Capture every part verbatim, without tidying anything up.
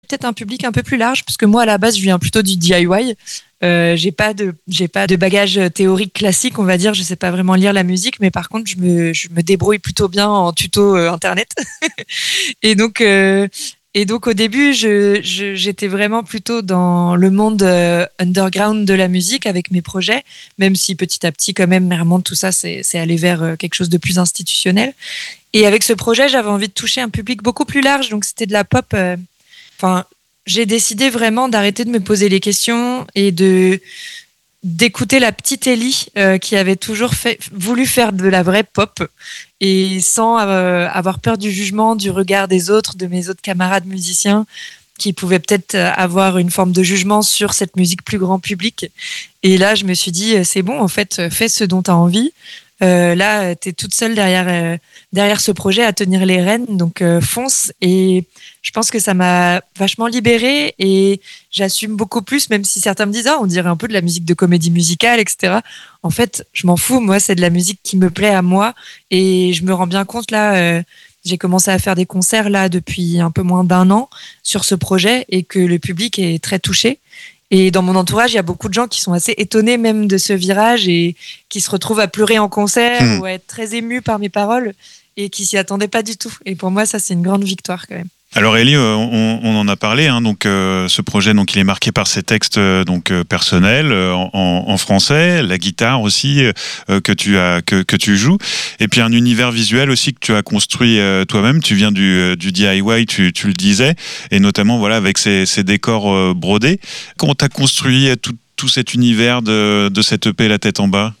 peut-être un public un peu plus large, parce que moi, à la base, je viens plutôt du D I Y. Euh, j'ai pas de, j'ai pas de bagage théorique classique, on va dire. Je sais pas vraiment lire la musique, mais par contre, je me, je me débrouille plutôt bien en tuto euh, internet. et donc, euh, et donc, au début, je, je, j'étais vraiment plutôt dans le monde euh, underground de la musique avec mes projets, même si petit à petit, quand même, Mermande, tout ça, c'est, c'est aller vers euh, quelque chose de plus institutionnel. Et avec ce projet, j'avais envie de toucher un public beaucoup plus large, donc c'était de la pop. euh, Enfin, j'ai décidé vraiment d'arrêter de me poser les questions et de d'écouter la petite Ellie euh, qui avait toujours fait, voulu faire de la vraie pop et sans euh, avoir peur du jugement, du regard des autres, de mes autres camarades musiciens qui pouvaient peut-être avoir une forme de jugement sur cette musique plus grand public. Et là, je me suis dit, c'est bon, en fait, fais ce dont tu as envie. Euh, là, tu es toute seule derrière, euh, derrière ce projet à tenir les rênes, donc euh, fonce. Et je pense que ça m'a vachement libérée et j'assume beaucoup plus, même si certains me disent ah, on dirait un peu de la musique de comédie musicale, et cetera. En fait, je m'en fous. Moi, c'est de la musique qui me plaît à moi et je me rends bien compte là. Euh, j'ai commencé à faire des concerts là depuis un peu moins d'un an sur ce projet et que le public est très touché. Et dans mon entourage, il y a beaucoup de gens qui sont assez étonnés même de ce virage et qui se retrouvent à pleurer en concert mmh. ou à être très émus par mes paroles et qui s'y attendaient pas du tout. Et pour moi, ça, c'est une grande victoire quand même. Alors Ellie, on, on en a parlé. Hein, donc euh, ce projet, donc il est marqué par ses textes euh, donc euh, personnels euh, en, en français, la guitare aussi euh, que tu as que, que tu joues, et puis un univers visuel aussi que tu as construit euh, toi-même. Tu viens du, du D I Y, tu, tu le disais, et notamment voilà avec ces, ces décors euh, brodés. Comment t'as construit tout, tout cet univers de, de cette E P La Tête en bas?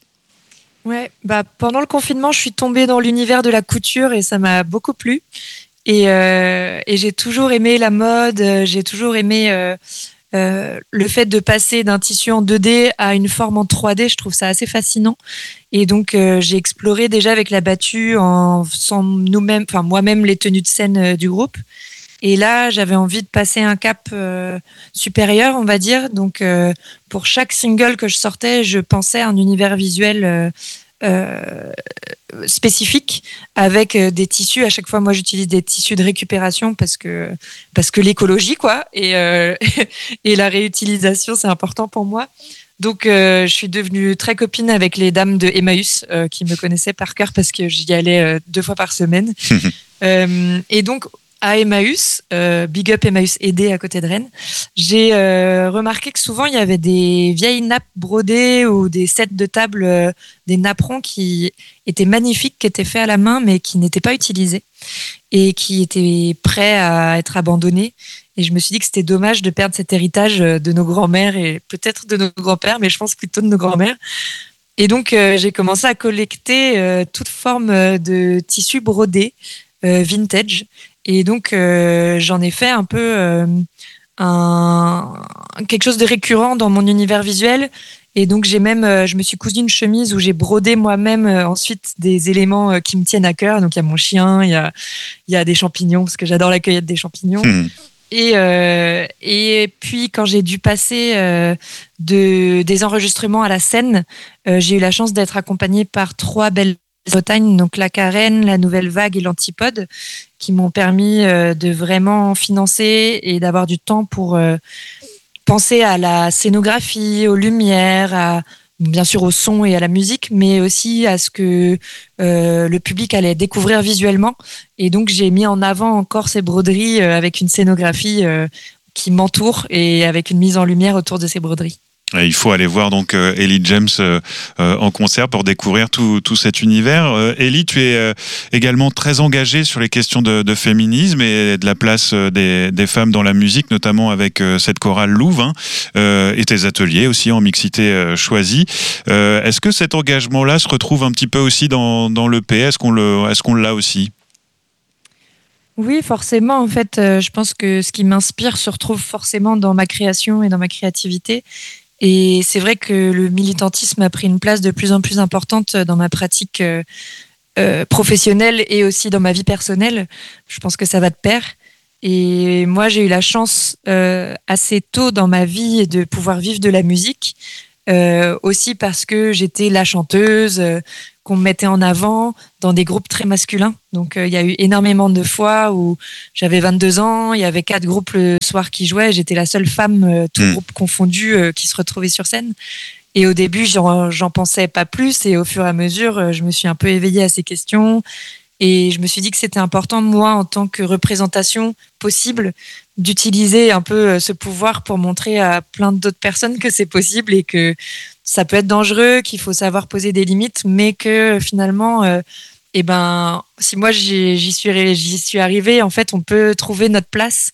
Ouais, bah pendant le confinement, je suis tombée dans l'univers de la couture et ça m'a beaucoup plu. Et, euh, et j'ai toujours aimé la mode, j'ai toujours aimé euh, euh, le fait de passer d'un tissu en deux D à une forme en trois D. Je trouve ça assez fascinant. Et donc euh, j'ai exploré déjà avec la battue en faisant nous-mêmes, enfin moi-même les tenues de scène euh, du groupe. Et là, j'avais envie de passer un cap euh, supérieur, on va dire. Donc euh, pour chaque single que je sortais, je pensais à un univers visuel euh, Euh, spécifique avec des tissus. À chaque fois, moi, j'utilise des tissus de récupération parce que parce que l'écologie, quoi, et euh, et la réutilisation, c'est important pour moi. Donc, euh, je suis devenue très copine avec les dames de Emmaüs euh, qui me connaissaient par cœur parce que j'y allais euh, deux fois par semaine. euh, et donc, à Emmaüs, euh, Big Up Emmaüs Aidé à côté de Rennes, j'ai euh, remarqué que souvent il y avait des vieilles nappes brodées ou des sets de table, euh, des napperons qui étaient magnifiques, qui étaient faits à la main mais qui n'étaient pas utilisés et qui étaient prêts à être abandonnés. Et je me suis dit que c'était dommage de perdre cet héritage de nos grands-mères et peut-être de nos grands-pères, mais je pense plutôt de nos grands-mères. Et donc euh, j'ai commencé à collecter euh, toute forme de tissus brodés euh, vintage. Et donc, euh, j'en ai fait un peu euh, un, quelque chose de récurrent dans mon univers visuel. Et donc, j'ai même, euh, je me suis cousu une chemise où j'ai brodé moi-même euh, ensuite des éléments euh, qui me tiennent à cœur. Donc, il y a mon chien, il y a, il y a des champignons, parce que j'adore la cueillette des champignons. Mmh. Et, euh, et puis, quand j'ai dû passer euh, de, des enregistrements à la scène, euh, j'ai eu la chance d'être accompagnée par trois belles Bretagne, donc la Carène, la Nouvelle Vague et l'Antipode, qui m'ont permis euh, de vraiment financer et d'avoir du temps pour euh, penser à la scénographie, aux lumières, à, bien sûr au son et à la musique, mais aussi à ce que euh, le public allait découvrir visuellement. Et donc j'ai mis en avant encore ces broderies euh, avec une scénographie euh, qui m'entoure et avec une mise en lumière autour de ces broderies. Et il faut aller voir donc euh, Ellie James euh, euh, en concert pour découvrir tout, tout cet univers. Euh, Ellie, tu es euh, également très engagée sur les questions de, de féminisme et de la place des, des femmes dans la musique, notamment avec euh, cette chorale Louvain euh, et tes ateliers aussi en mixité euh, choisie. Euh, est-ce que cet engagement-là se retrouve un petit peu aussi dans, dans l'E P? Est-ce qu'on le, est-ce qu'on l'a aussi? Oui, forcément. En fait, euh, je pense que ce qui m'inspire se retrouve forcément dans ma création et dans ma créativité. Et c'est vrai que le militantisme a pris une place de plus en plus importante dans ma pratique euh, euh, professionnelle et aussi dans ma vie personnelle. Je pense que ça va de pair. Et moi, j'ai eu la chance euh, assez tôt dans ma vie de pouvoir vivre de la musique. euh, aussi parce que j'étais la chanteuse euh, qu'on me mettait en avant dans des groupes très masculins. Donc il euh, y a eu énormément de fois où j'avais vingt-deux ans, il y avait quatre groupes le soir qui jouaient, j'étais la seule femme, euh, tout mmh. groupe confondu, euh, qui se retrouvait sur scène. Et au début, j'en, j'en pensais pas plus, et au fur et à mesure, je me suis un peu éveillée à ces questions. Et je me suis dit que c'était important, moi, en tant que représentation possible, d'utiliser un peu ce pouvoir pour montrer à plein d'autres personnes que c'est possible et que ça peut être dangereux, qu'il faut savoir poser des limites, mais que finalement, euh, eh ben, si moi j'y, j'y, suis, j'y suis arrivée, en fait, on peut trouver notre place.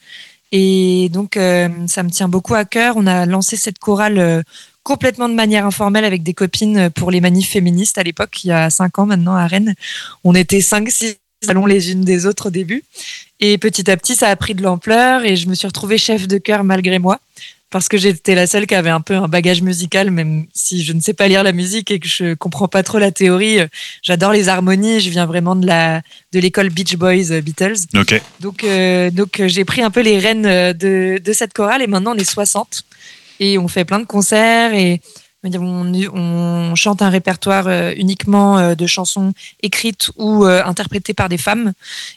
Et donc, euh, ça me tient beaucoup à cœur. On a lancé cette chorale euh, complètement de manière informelle avec des copines pour les manifs féministes à l'époque, il y a cinq ans maintenant à Rennes. On était cinq six salons les unes des autres au début. Et petit à petit, ça a pris de l'ampleur et je me suis retrouvée chef de chœur malgré moi, parce que j'étais la seule qui avait un peu un bagage musical, même si je ne sais pas lire la musique et que je comprends pas trop la théorie. J'adore les harmonies, je viens vraiment de, la, de l'école Beach Boys, Beatles. Okay. Donc, euh, donc j'ai pris un peu les rênes de, de cette chorale et maintenant on est soixante. Et on fait plein de concerts et on, on chante un répertoire uniquement de chansons écrites ou interprétées par des femmes.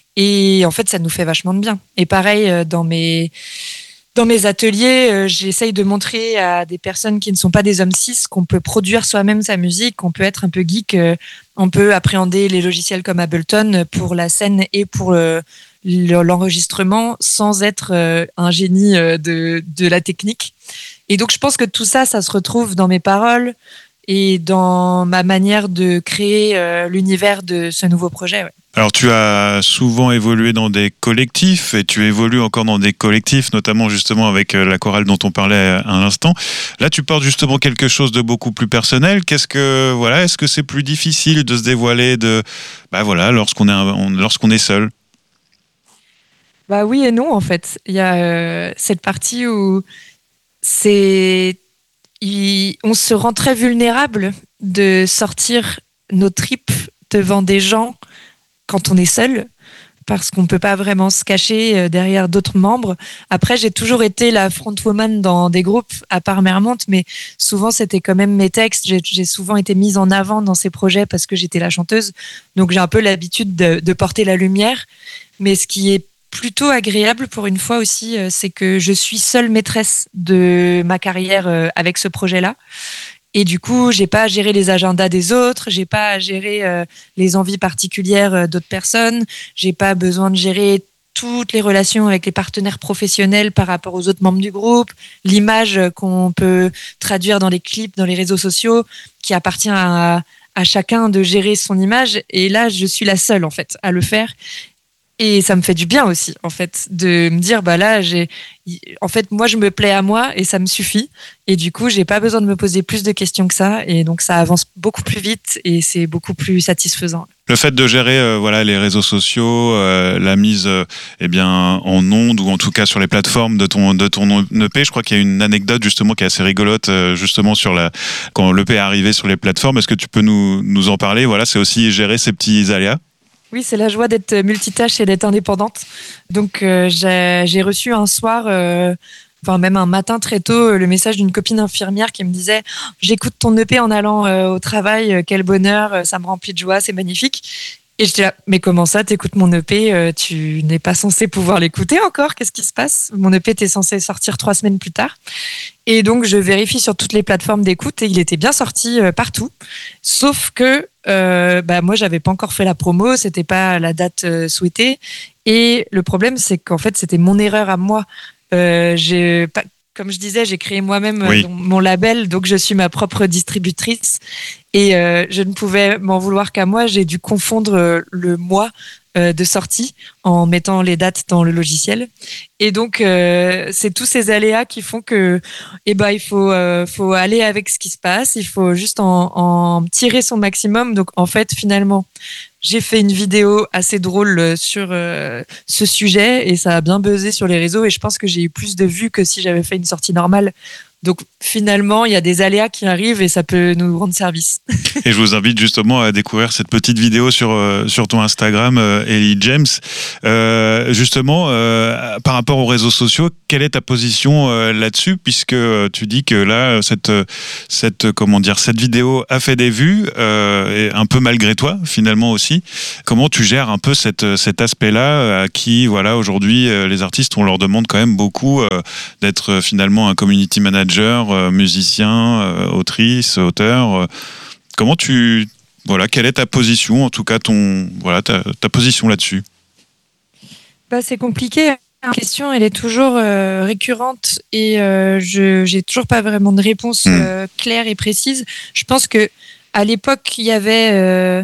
Et en fait, ça nous fait vachement de bien. Et pareil, dans mes, dans mes ateliers, j'essaye de montrer à des personnes qui ne sont pas des hommes cis qu'on peut produire soi-même sa musique, qu'on peut être un peu geek, on peut appréhender les logiciels comme Ableton pour la scène et pour le, l'enregistrement sans être un génie de, de la technique. Et donc, je pense que tout ça, ça se retrouve dans mes paroles et dans ma manière de créer euh, l'univers de ce nouveau projet. Ouais. Alors, tu as souvent évolué dans des collectifs et tu évolues encore dans des collectifs, notamment justement avec la chorale dont on parlait à l'instant. Là, tu portes justement quelque chose de beaucoup plus personnel. Qu'est-ce que, voilà, est-ce que c'est plus difficile de se dévoiler de, bah voilà, lorsqu'on est, on, lorsqu'on est seul? Bah oui et non, en fait. Il y a euh, cette partie où c'est, il, on se rend très vulnérable de sortir nos tripes devant des gens quand on est seul, parce qu'on peut pas vraiment se cacher derrière d'autres membres. Après, j'ai toujours été la frontwoman dans des groupes, à part Mermont, mais souvent c'était quand même mes textes. J'ai, j'ai souvent été mise en avant dans ces projets parce que j'étais la chanteuse, donc j'ai un peu l'habitude de, de porter la lumière. Mais ce qui est plutôt agréable pour une fois aussi, c'est que je suis seule maîtresse de ma carrière avec ce projet-là. Et du coup, j'ai pas à gérer les agendas des autres, j'ai pas à gérer les envies particulières d'autres personnes, j'ai pas besoin de gérer toutes les relations avec les partenaires professionnels par rapport aux autres membres du groupe, l'image qu'on peut traduire dans les clips, dans les réseaux sociaux, qui appartient à, à chacun de gérer son image. Et là, je suis la seule, en fait, à le faire. Et ça me fait du bien aussi, en fait, de me dire, bah là, j'ai, en fait, moi, je me plais à moi et ça me suffit. Et du coup, j'ai pas besoin de me poser plus de questions que ça. Et donc, ça avance beaucoup plus vite et c'est beaucoup plus satisfaisant. Le fait de gérer, euh, voilà, les réseaux sociaux, euh, la mise, euh, eh bien, en ondes ou en tout cas sur les plateformes de ton, de ton E P, je crois qu'il y a une anecdote justement qui est assez rigolote, euh, justement sur la, quand l'E P est arrivé sur les plateformes. Est-ce que tu peux nous, nous en parler? Voilà, c'est aussi gérer ces petits aléas. Oui, c'est la joie d'être multitâche et d'être indépendante. Donc, euh, j'ai, j'ai reçu un soir, euh, enfin même un matin très tôt, le message d'une copine infirmière qui me disait « J'écoute ton E P en allant euh, au travail, quel bonheur, ça me remplit de joie, c'est magnifique ». Et j'étais là, mais comment ça, t'écoutes mon E P, euh, tu n'es pas censé pouvoir l'écouter encore, qu'est-ce qui se passe? Mon E P était censé sortir trois semaines plus tard. Et donc, je vérifie sur toutes les plateformes d'écoute et il était bien sorti euh, partout. Sauf que euh, bah, moi, j'avais pas encore fait la promo, c'était pas la date euh, souhaitée. Et le problème, c'est qu'en fait, c'était mon erreur à moi. Euh, j'ai pas... Comme je disais, j'ai créé moi-même oui. mon label, donc je suis ma propre distributrice et euh, je ne pouvais m'en vouloir qu'à moi. J'ai dû confondre le mois euh, de sortie en mettant les dates dans le logiciel. Et donc, euh, c'est tous ces aléas qui font que, eh ben, il faut, euh, faut aller avec ce qui se passe. Il faut juste en, en tirer son maximum. Donc, en fait, finalement, j'ai fait une vidéo assez drôle sur euh, ce sujet et ça a bien buzzé sur les réseaux et je pense que j'ai eu plus de vues que si j'avais fait une sortie normale Donc finalement, il y a des aléas qui arrivent et ça peut nous rendre service. Et je vous invite justement à découvrir cette petite vidéo sur, euh, sur ton Instagram, euh, Ellie James. Euh, justement, euh, par rapport aux réseaux sociaux, quelle est ta position euh, là-dessus, puisque tu dis que là, cette, cette, comment dire, cette vidéo a fait des vues, euh, et un peu malgré toi, finalement aussi. Comment tu gères un peu cette, cet aspect-là, à qui, voilà, aujourd'hui, les artistes, on leur demande quand même beaucoup euh, d'être finalement un community manager, Euh, musicien, euh, autrice, auteur. Euh, comment tu, voilà, quelle est ta position, en tout cas ton, voilà, ta, ta position là-dessus? Bah, c'est compliqué. La question, elle est toujours euh, récurrente et euh, je j'ai toujours pas vraiment de réponse euh, claire et précise. Je pense que à l'époque, il y avait euh,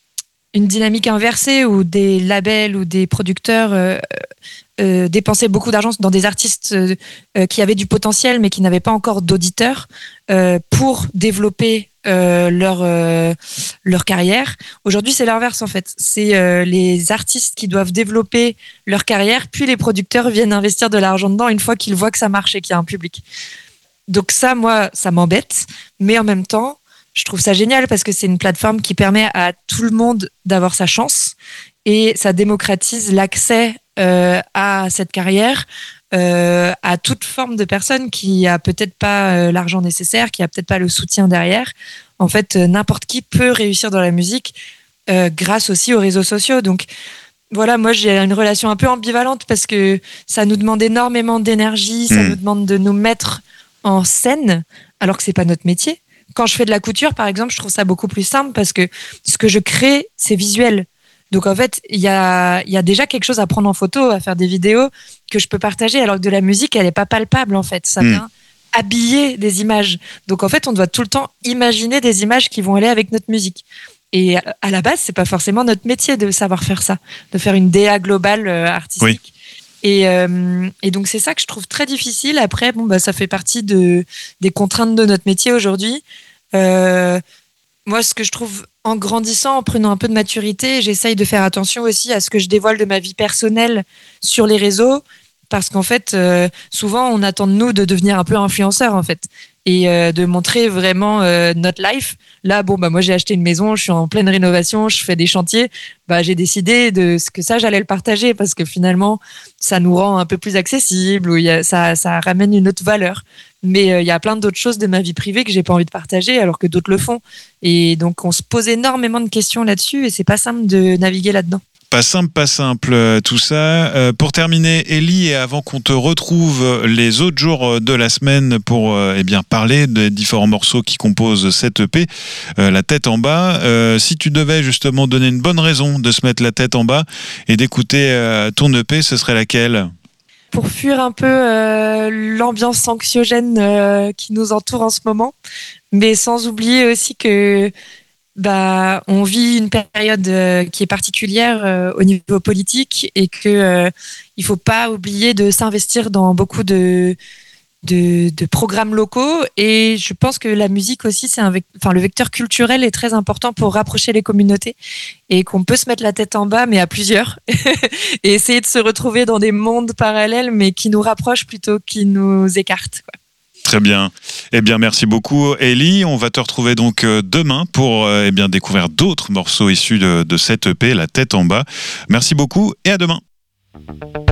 une dynamique inversée où des labels ou des producteurs euh, euh, dépensaient beaucoup d'argent dans des artistes euh, euh, qui avaient du potentiel mais qui n'avaient pas encore d'auditeurs euh, pour développer euh, leur euh, leur carrière. Aujourd'hui, c'est l'inverse en fait. C'est euh, les artistes qui doivent développer leur carrière, puis les producteurs viennent investir de l'argent dedans une fois qu'ils voient que ça marche et qu'il y a un public. Donc ça, moi, ça m'embête, mais en même temps, je trouve ça génial parce que c'est une plateforme qui permet à tout le monde d'avoir sa chance et ça démocratise l'accès euh, à cette carrière, euh, à toute forme de personne qui a peut-être pas euh, l'argent nécessaire, qui a peut-être pas le soutien derrière. En fait, euh, n'importe qui peut réussir dans la musique euh, grâce aussi aux réseaux sociaux. Donc voilà, moi j'ai une relation un peu ambivalente parce que ça nous demande énormément d'énergie, ça Mmh. nous demande de nous mettre en scène alors que c'est pas notre métier. Quand je fais de la couture, par exemple, je trouve ça beaucoup plus simple parce que ce que je crée, c'est visuel. Donc en fait, il y a, il y a déjà quelque chose à prendre en photo, à faire des vidéos que je peux partager, alors que de la musique, elle n'est pas palpable en fait. Ça vient mmh. habiller des images. Donc en fait, on doit tout le temps imaginer des images qui vont aller avec notre musique. Et à la base, c'est pas forcément notre métier de savoir faire ça, de faire une D A globale euh, artistique. Oui. Et, euh, et donc c'est ça que je trouve très difficile. Après, bon, bah, ça fait partie de, des contraintes de notre métier aujourd'hui. Euh, moi, ce que je trouve en grandissant, en prenant un peu de maturité, j'essaye de faire attention aussi à ce que je dévoile de ma vie personnelle sur les réseaux, parce qu'en fait, euh, souvent, on attend de nous de devenir un peu influenceurs, en fait, et euh, de montrer vraiment euh, notre life. Là, bon, bah moi, j'ai acheté une maison, je suis en pleine rénovation, je fais des chantiers. Bah, j'ai décidé de ce que ça, j'allais le partager parce que finalement, ça nous rend un peu plus accessible, ou y a, ça, ça ramène une autre valeur. Mais il euh, y a plein d'autres choses de ma vie privée que j'ai pas envie de partager, alors que d'autres le font. Et donc, on se pose énormément de questions là-dessus, et c'est pas simple de naviguer là-dedans. Pas simple, pas simple, tout ça. Euh, pour terminer, Ellie, et avant qu'on te retrouve les autres jours de la semaine pour euh, eh bien, parler des différents morceaux qui composent cette E P, euh, La tête en bas, euh, si tu devais justement donner une bonne raison de se mettre la tête en bas et d'écouter euh, ton E P, ce serait laquelle ? Pour fuir un peu euh, l'ambiance anxiogène euh, qui nous entoure en ce moment, mais sans oublier aussi que bah, on vit une période euh, qui est particulière euh, au niveau politique et que euh, il faut pas oublier de s'investir dans beaucoup de, de, de programmes locaux. Et je pense que la musique aussi, c'est un vec- enfin, le vecteur culturel est très important pour rapprocher les communautés et qu'on peut se mettre la tête en bas, mais à plusieurs, et essayer de se retrouver dans des mondes parallèles, mais qui nous rapprochent plutôt qu'ils nous écartent, quoi. Très bien. Eh bien, merci beaucoup, Ellie. On va te retrouver donc demain pour eh bien, découvrir d'autres morceaux issus de, de cette E P, La tête en bas. Merci beaucoup et à demain.